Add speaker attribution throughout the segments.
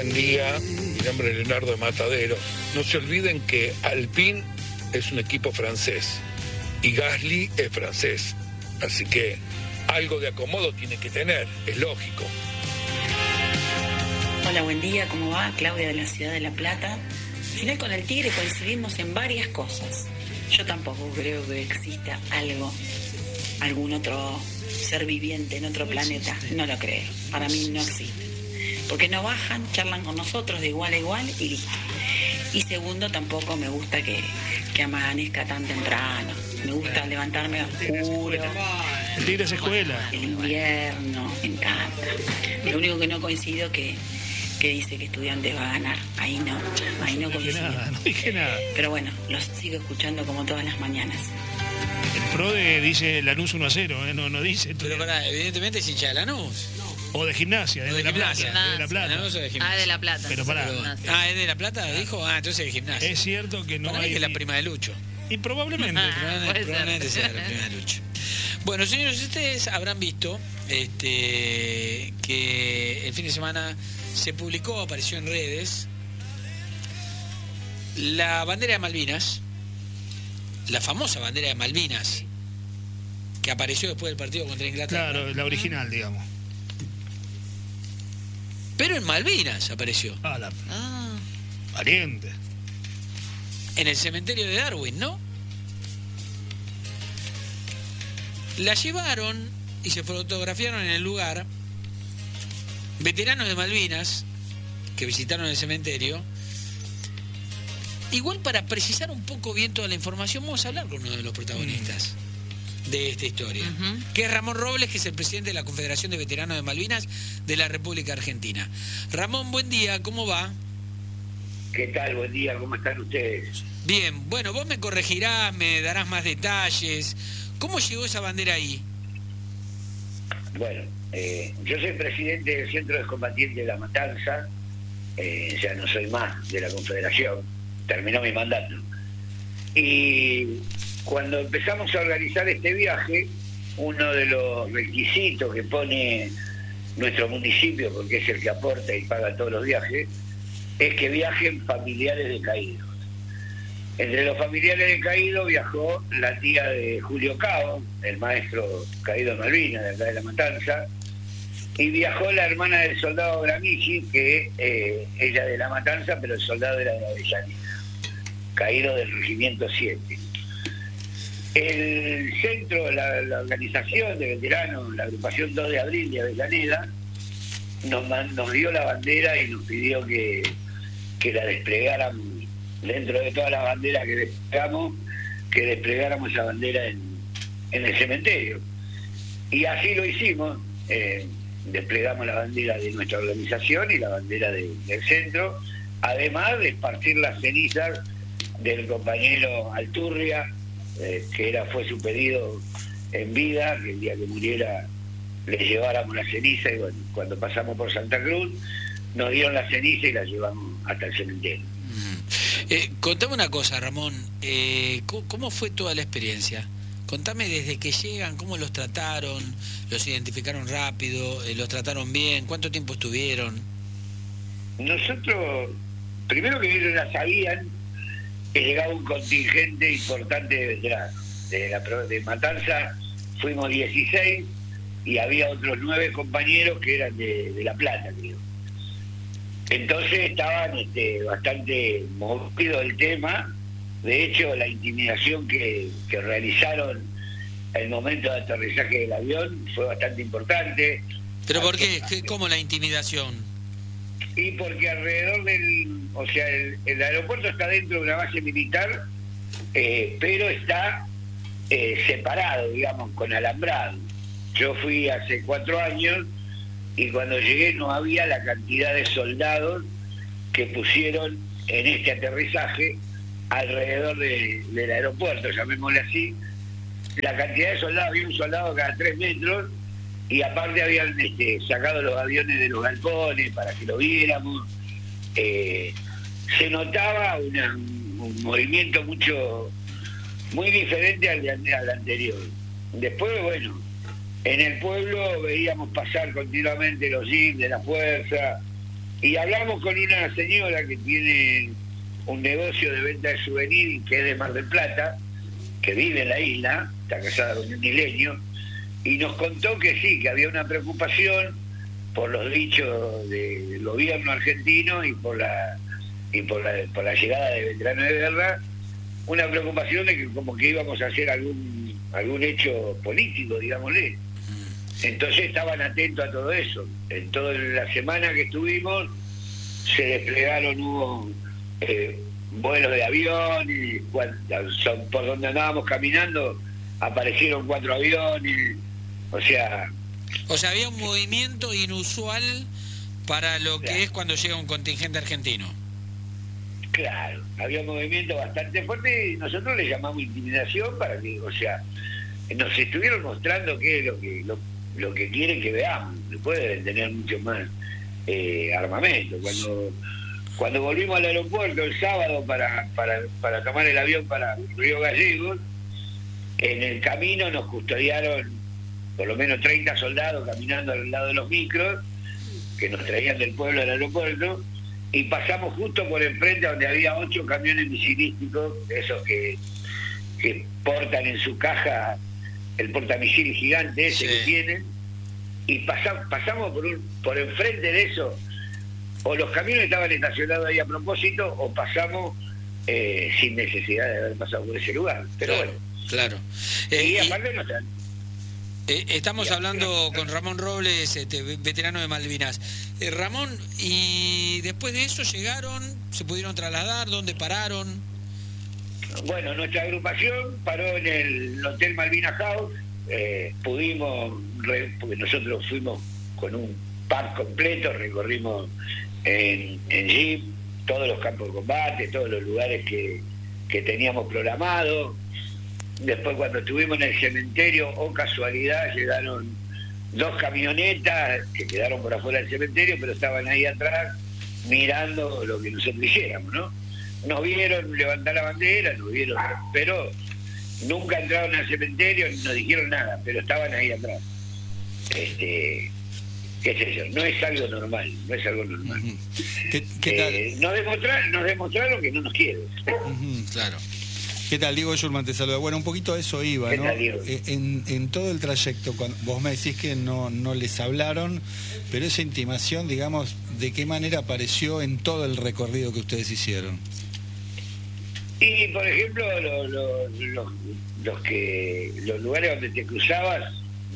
Speaker 1: Buen día, mi nombre es Leonardo de Matadero. No se olviden que Alpine es un equipo francés y Gasly es francés. Así que algo de acomodo tiene que tener, es lógico.
Speaker 2: Hola, buen día, ¿cómo va? Claudia de la ciudad de La Plata. Al final con el Tigre coincidimos en varias cosas. Yo tampoco creo que exista algún otro ser viviente en otro planeta. No lo creo. Para mí no existe. Porque no bajan, charlan con nosotros de igual a igual y listo. Y segundo, tampoco me gusta que amanezca tan temprano. Me gusta levantarme oscuro.
Speaker 3: El Tigre es escuela.
Speaker 2: El invierno, me encanta. Lo único que no coincido que dice que Estudiantes va a ganar. Ahí no coincido.
Speaker 3: No dije nada.
Speaker 2: Pero bueno, los sigo escuchando como todas las mañanas.
Speaker 3: El PRODE dice Lanús 1-0, no dice.
Speaker 4: Pero evidentemente es hincha de Lanús.
Speaker 3: O de gimnasia, de La Plata.
Speaker 4: De La Plata.
Speaker 3: Lanús o de
Speaker 5: Ah, de La Plata.
Speaker 3: Pero pará.
Speaker 4: ¿Es de La Plata? Dijo. Entonces de gimnasia.
Speaker 3: Es cierto que no
Speaker 4: Para mí
Speaker 3: hay...
Speaker 4: que es la prima de Lucho.
Speaker 3: Y probablemente.
Speaker 4: Probablemente sea la prima de Lucho. Bueno, señores, ustedes habrán visto que el fin de semana se publicó, apareció en redes, la bandera de Malvinas, la famosa bandera de Malvinas, que apareció después del partido contra Inglaterra.
Speaker 3: Claro, la original, digamos.
Speaker 4: Pero en Malvinas apareció.
Speaker 3: Valiente.
Speaker 4: En el cementerio de Darwin, ¿no? La llevaron y se fotografiaron en el lugar veteranos de Malvinas que visitaron el cementerio. Igual, para precisar un poco bien toda la información, vamos a hablar con uno de los protagonistas de esta historia, que es Ramón Robles, que es el presidente de la Confederación de Veteranos de Malvinas de la República Argentina. Ramón, buen día, ¿cómo va?
Speaker 6: ¿Qué tal? Buen día, ¿cómo están ustedes?
Speaker 4: Bien, bueno, vos me corregirás, me darás más detalles. ¿Cómo llegó esa bandera ahí?
Speaker 6: Bueno, yo soy presidente del Centro de Combatientes de La Matanza, ya no soy más de la Confederación, terminó mi mandato. Y cuando empezamos a organizar este viaje, uno de los requisitos que pone nuestro municipio, porque es el que aporta y paga todos los viajes, es que viajen familiares de caídos. Entre los familiares de caídos viajó la tía de Julio Cabo, el maestro caído en Malvinas, de acá de La Matanza, y viajó la hermana del soldado Gramigi, que ella de La Matanza, pero el soldado era de Avellaneda, caído del Regimiento 7. El centro, la organización de veteranos, la agrupación 2 de abril de Avellaneda, nos dio la bandera y nos pidió que la desplegáramos dentro de todas las banderas que desplegamos, que desplegáramos esa bandera en el cementerio. Y así lo hicimos, desplegamos la bandera de nuestra organización y la bandera del centro, además de esparcir las cenizas del compañero Alturria, que fue su pedido en vida, que el día que muriera le lleváramos la ceniza, y bueno, cuando pasamos por Santa Cruz nos dieron la ceniza y la llevamos hasta el cementerio.
Speaker 4: Contame una cosa, Ramón, ¿cómo fue toda la experiencia? Contame desde que llegan, cómo los trataron, los identificaron rápido, los trataron bien, ¿cuánto tiempo estuvieron?
Speaker 6: Nosotros, primero que ellos ya sabían que llegaba un contingente importante de veteranos. De Matanza fuimos 16 y había otros 9 compañeros que eran de La Plata, creo. Entonces estaban bastante movidos el tema. De hecho, la intimidación que realizaron el momento de aterrizaje del avión fue bastante importante.
Speaker 4: ¿Pero por qué? ¿Cómo la intimidación?
Speaker 6: Y porque alrededor el aeropuerto está dentro de una base militar, pero está separado, digamos, con alambrado. Yo fui hace 4 años y cuando llegué no había la cantidad de soldados que pusieron en este aterrizaje alrededor del aeropuerto, llamémosle así. La cantidad de soldados, había un soldado cada 3 metros, y aparte habían sacado los aviones de los galpones para que lo viéramos. Se notaba un movimiento muy diferente al anterior. Después, bueno, en el pueblo veíamos pasar continuamente los jeeps de la fuerza, Y hablamos con una señora que tiene un negocio de venta de souvenir que es de Mar del Plata, que vive en la isla, está casada con un isleño, y nos contó que sí, que había una preocupación por los dichos del gobierno argentino y por la llegada de veteranos de guerra, una preocupación de que como que íbamos a hacer algún hecho político, digámosle. Entonces estaban atentos a todo eso. En toda la semana que estuvimos se desplegaron, hubo vuelos de avión, y por donde andábamos caminando aparecieron 4 aviones, o sea,
Speaker 4: había un movimiento inusual para lo que
Speaker 6: claro,
Speaker 4: es cuando llega un contingente argentino.
Speaker 6: Claro, había un movimiento bastante fuerte y nosotros le llamamos intimidación para que, o sea, nos estuvieron mostrando qué es lo que quieren que veamos. Después deben tener mucho más armamento. Cuando volvimos al aeropuerto el sábado para tomar el avión para Río Gallegos, en el camino nos custodiaron por lo menos 30 soldados caminando al lado de los micros que nos traían del pueblo al aeropuerto, y pasamos justo por enfrente donde había 8 camiones misilísticos, esos que portan en su caja el portamisil gigante ese que tienen, y pasamos por enfrente de eso, o los camiones estaban estacionados ahí a propósito, o pasamos sin necesidad de haber pasado por ese lugar. Pero
Speaker 4: claro,
Speaker 6: bueno.
Speaker 4: Claro.
Speaker 6: Y aparte no están.
Speaker 4: Estamos hablando con Ramón Robles, veterano de Malvinas. Ramón, y después de eso llegaron, se pudieron trasladar, ¿dónde pararon?
Speaker 6: Bueno, nuestra agrupación paró en el Hotel Malvinas House. Pudimos, porque nosotros fuimos con un pack completo, recorrimos en jeep todos los campos de combate, todos los lugares que teníamos programados. Después, cuando estuvimos en el cementerio, o casualidad, llegaron 2 camionetas que quedaron por afuera del cementerio, pero estaban ahí atrás mirando lo que nosotros hiciéramos, ¿no? Nos vieron levantar la bandera, nos vieron, pero nunca entraron al cementerio ni nos dijeron nada, pero estaban ahí atrás. Qué sé yo, no es algo normal, no es algo normal.
Speaker 5: ¿Qué tal?
Speaker 6: Nos demostraron que no nos quieren.
Speaker 5: Claro. ¿Qué tal? Diego Schurman te saluda. Bueno, un poquito a eso iba, ¿no? En todo el trayecto, cuando vos me decís que no les hablaron, pero esa intimación, digamos, ¿de qué manera apareció en todo el recorrido que ustedes hicieron?
Speaker 6: Y, por ejemplo, los lugares donde te cruzabas,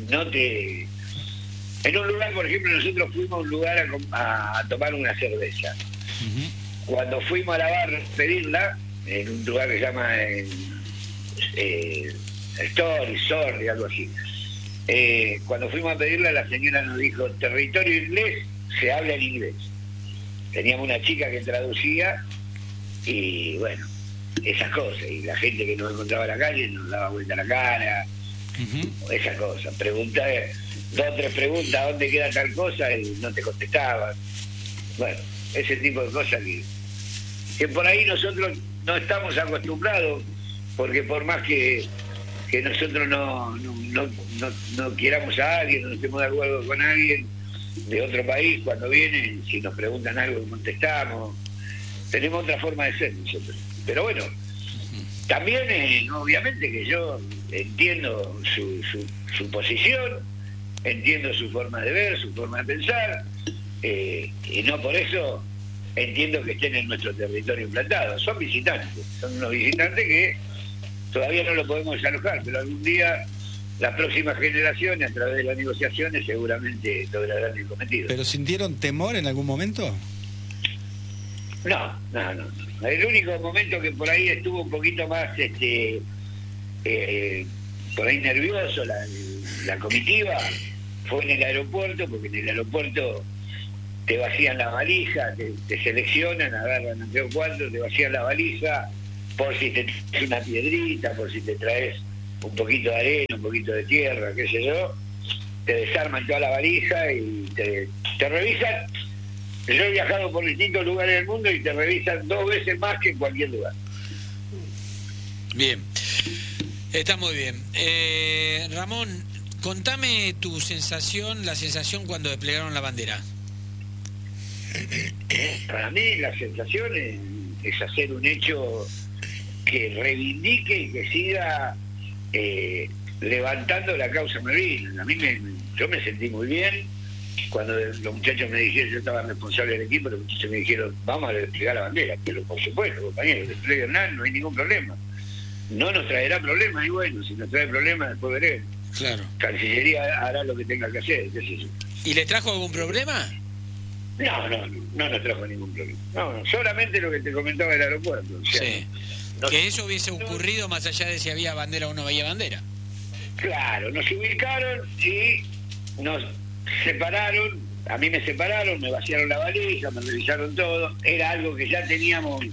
Speaker 6: en un lugar, por ejemplo, nosotros fuimos a un lugar a tomar una cerveza. Cuando fuimos a la barra a pedirla, en un lugar que se llama Story, algo así. Cuando fuimos a pedirla, la señora nos dijo, territorio inglés, se habla en inglés. Teníamos una chica que traducía, y bueno, esas cosas. Y la gente que nos encontraba en la calle nos daba vuelta la cara, esas cosas. 2 o 3 preguntas, ¿dónde queda tal cosa? Y no te contestaban. Bueno, ese tipo de cosas que por ahí nosotros no estamos acostumbrados, porque por más que nosotros no queramos a alguien, no estemos de acuerdo con alguien de otro país, cuando vienen, si nos preguntan algo, contestamos. Tenemos otra forma de ser nosotros. Pero bueno, también obviamente que yo entiendo su posición, entiendo su forma de ver, su forma de pensar, y no por eso entiendo que estén en nuestro territorio implantados. Son visitantes, son unos visitantes que todavía no lo podemos desalojar, pero algún día las próximas generaciones, a través de las negociaciones, seguramente lograrán el cometido.
Speaker 5: ¿Pero sintieron temor en algún momento?
Speaker 6: No. El único momento que por ahí estuvo un poquito más por ahí nervioso la comitiva fue en el aeropuerto, porque en el aeropuerto te vacían la valija, te seleccionan, agarran a 3 o 4, te vacían la valija por si te traes una piedrita, por si te traes un poquito de arena, un poquito de tierra, qué sé yo, te desarman toda la valija y te revisan. Yo he viajado por distintos lugares del mundo y te revisan 2 veces más que en cualquier lugar.
Speaker 4: Bien, está muy bien. Ramón, contame tu sensación, la sensación cuando desplegaron la bandera.
Speaker 6: Para mí la sensación es hacer un hecho que reivindique y que siga levantando la causa Malvinas. A mí yo me sentí muy bien cuando los muchachos me dijeron, yo estaba responsable del equipo, los muchachos me dijeron, vamos a desplegar la bandera. Pero por supuesto, compañeros, desplieguen nada, no hay ningún problema. No nos traerá problemas, y bueno, si nos trae problemas después veremos.
Speaker 4: Claro.
Speaker 6: Cancillería hará lo que tenga que hacer, qué sé yo.
Speaker 4: ¿Y les trajo algún problema?
Speaker 6: No nos trajo ningún problema. No, solamente lo que te comentaba del aeropuerto. O sea,
Speaker 4: sí. Que eso hubiese ocurrido más allá de si había bandera o no había bandera.
Speaker 6: Claro, nos ubicaron y nos separaron, a mí me separaron, me vaciaron la valija, me revisaron todo, era algo que ya teníamos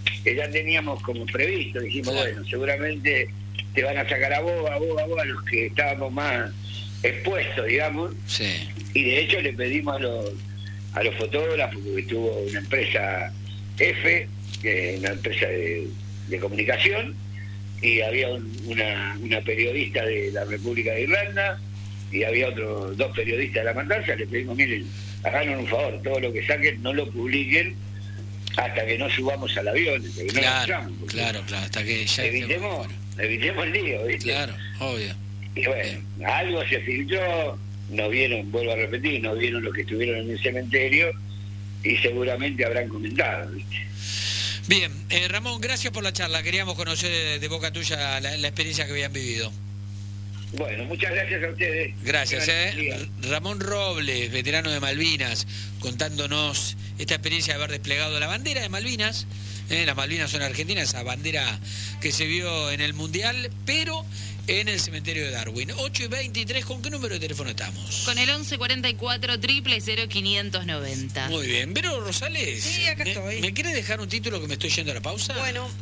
Speaker 6: como previsto, dijimos, claro, bueno, seguramente te van a sacar a vos, a los que estábamos más expuestos, digamos,
Speaker 4: sí.
Speaker 6: Y de hecho le pedimos a los fotógrafos, porque tuvo una empresa F, que es una empresa de comunicación, y había una periodista de la República de Irlanda, y había otros 2 periodistas de La Matanza. Le pedimos, miren, háganos un favor, todo lo que saquen no lo publiquen hasta que no subamos al avión, hasta que
Speaker 4: claro, hasta que ya
Speaker 6: evitemos el lío, ¿viste?
Speaker 4: Claro, obvio.
Speaker 6: Y bueno, algo se filtró, nos vieron, vuelvo a repetir, nos vieron los que estuvieron en el cementerio y seguramente habrán comentado, ¿viste?
Speaker 4: Bien, Ramón, gracias por la charla. Queríamos conocer de boca tuya la experiencia que habían vivido.
Speaker 6: Bueno, muchas gracias a ustedes.
Speaker 4: Gracias, Ramón Robles, veterano de Malvinas, contándonos esta experiencia de haber desplegado la bandera de Malvinas. Las Malvinas son argentinas, esa bandera que se vio en el Mundial, pero en el cementerio de Darwin. 8:23, ¿con qué número de teléfono estamos?
Speaker 7: Con el 1144 000 590.
Speaker 4: Muy bien. ¿Vero Rosales?
Speaker 8: Sí, acá estoy.
Speaker 4: ¿Me quieres dejar un título que me estoy yendo a la pausa?
Speaker 8: Bueno,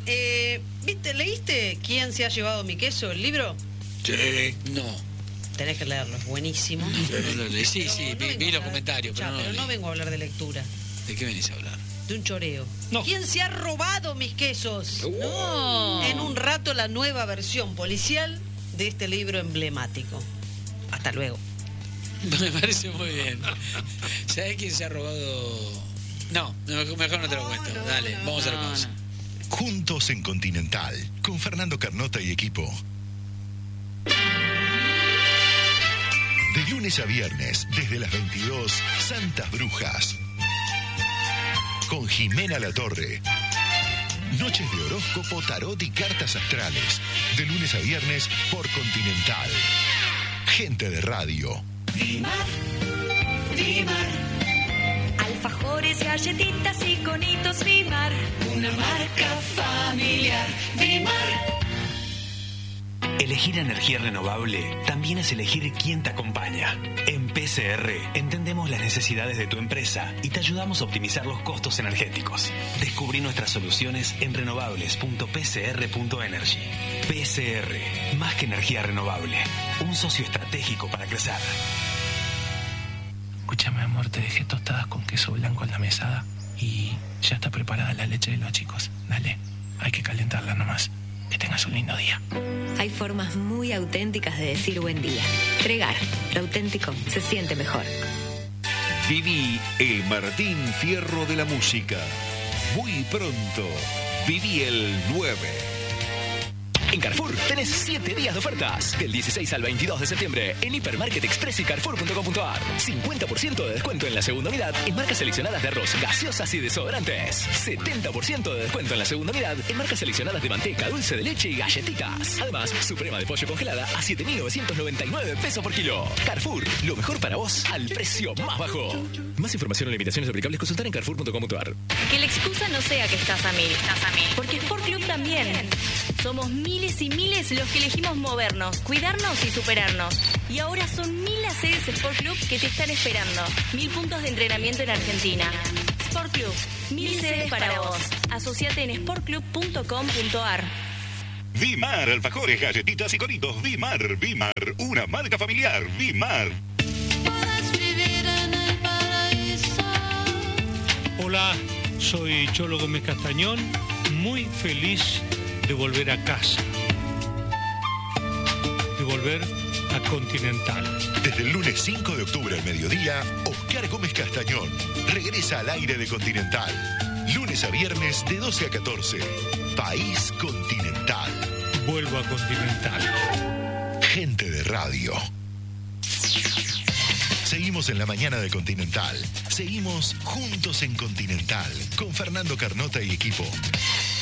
Speaker 8: ¿leíste ¿Quién se ha llevado mi queso, el libro?
Speaker 4: Sí. No.
Speaker 8: Tenés que leerlo, es buenísimo.
Speaker 4: No lo leí. Sí, vi los comentarios, pero
Speaker 8: no vengo a hablar de lectura.
Speaker 4: ¿De qué venís a hablar?
Speaker 8: De un choreo.
Speaker 3: No.
Speaker 8: ¿Quién se ha robado mis quesos?
Speaker 7: No.
Speaker 8: En un rato la nueva versión policial de este libro emblemático. Hasta luego.
Speaker 4: Me parece muy bien. ¿Sabés quién se ha robado? No, mejor no te lo cuento. Dale, vamos a la pausa.
Speaker 9: Juntos en Continental, con Fernando Carnota y equipo. De lunes a viernes, desde las 22, Santas Brujas. Con Jimena Latorre. Noches de horóscopo, tarot y cartas astrales. De lunes a viernes por Continental. Gente de radio.
Speaker 10: Dimar. Alfajores, galletitas y conitos Dimar. Una marca familiar. Dimar.
Speaker 11: Elegir energía renovable también es elegir quién te acompaña. En PCR entendemos las necesidades de tu empresa y te ayudamos a optimizar los costos energéticos. Descubrí nuestras soluciones en renovables.pcr.energy. PCR, más que energía renovable, un socio estratégico para crecer.
Speaker 12: Escúchame, amor, te dejé tostadas con queso blanco en la mesada y ya está preparada la leche de los chicos. Dale, hay que calentarla nomás. Que tengas un lindo día.
Speaker 13: Hay formas muy auténticas de decir buen día. Tregar, lo auténtico se siente mejor.
Speaker 14: Viví el Martín Fierro de la música. Muy pronto, viví el 9.
Speaker 15: En Carrefour tenés 7 días de ofertas. Del 16 al 22 de septiembre en Hipermarket Express y Carrefour.com.ar. 50% de descuento en la segunda unidad en marcas seleccionadas de arroz, gaseosas y desodorantes. 70% de descuento en la segunda unidad en marcas seleccionadas de manteca, dulce de leche y galletitas. Además, suprema de pollo congelada a 7.999 pesos por kilo. Carrefour, lo mejor para vos al precio más bajo. Más información o limitaciones aplicables, consultar en Carrefour.com.ar.
Speaker 16: Que la excusa no sea que estás a mil. Porque Sport Club también. Somos miles y miles los que elegimos movernos, cuidarnos y superarnos. Y ahora son 1000 las sedes Sport Club que te están esperando. 1000 puntos de entrenamiento en Argentina. Sport Club, 1000 sedes para vos. Asociate en sportclub.com.ar.
Speaker 9: Dimar, alfajores, galletitas y conitos. Dimar, una marca familiar. Dimar.
Speaker 3: Hola, soy Cholo Gómez Castañón, muy feliz de volver a casa.
Speaker 17: de volver a Continental.
Speaker 9: Desde el lunes 5 de octubre al mediodía, Oscar Gómez Castañón regresa al aire de Continental. Lunes a viernes de 12 a 14. País Continental.
Speaker 17: Vuelvo a Continental.
Speaker 9: Gente de radio. Seguimos en la mañana de Continental. Seguimos juntos en Continental con Fernando Carnota y equipo.